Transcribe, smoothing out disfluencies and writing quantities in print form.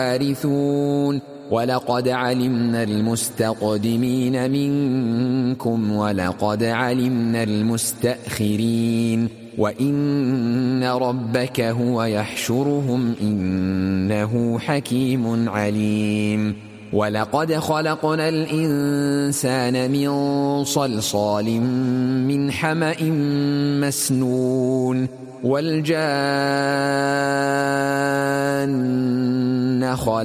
وارثون ولقد علمنا المستقدمين منكم ولقد علمنا المستأخرين وإن ربك هو يحشرهم إنه حكيم عليم ولقد خلقنا الإنسان من صلصال من حمأ مسنون والجان